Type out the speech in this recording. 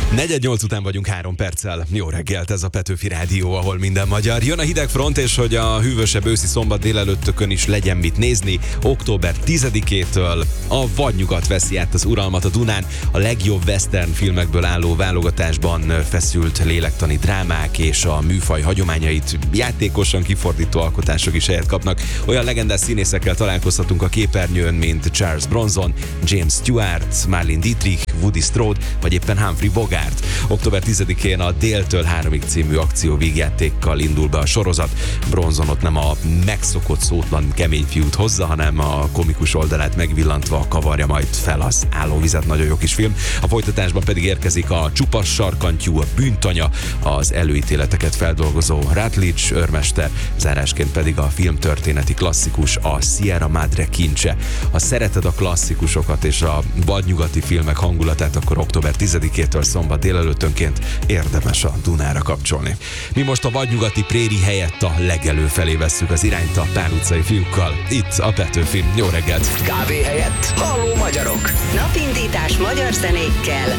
4:08 után vagyunk 3 perccel. Jó reggelt, ez a Petőfi Rádió, ahol minden magyar. Jön a hidegfront, és hogy a hűvösebb őszi szombat délelőttökön is legyen mit nézni. Október 10-től a vadnyugat veszi át az uralmat a Dunán. A legjobb western filmekből álló válogatásban feszült lélektani drámák és a műfaj hagyományait játékosan kifordító alkotások is helyet kapnak. Olyan legendás színészekkel találkozhatunk a képernyőn, mint Charles Bronson, James Stewart, Marlene Dietrich, Woody Strode, vagy éppen Humphrey Bogart. Október 10-én a Déltől 3-ig című akcióvígjátékkal indul be a sorozat. Bronson ott nem a megszokott szótlan kemény fiút hozza, hanem a komikus oldalát megvillantva kavarja majd fel az állóvizet. Nagyon jó kis film. A folytatásban pedig érkezik a csupasz sarkantyú, a bűntanya, az előítéleteket feldolgozó Rutledge őrmester, zárásként pedig a filmtörténeti klasszikus, a Sierra Madre kincse. Ha szereted a klasszikusokat és a vadnyugati filmek hangulatát, akkor október 10-től szombat délelőttönként érdemes a Dunára kapcsolni. Mi most a vadnyugati préri helyett a legelő felé vesszük az irányt a Pál utcai fiúkkal. Itt a Petőfi. Jó reggelt! Kávé helyett halló magyarok. Napindítás magyar zenékkel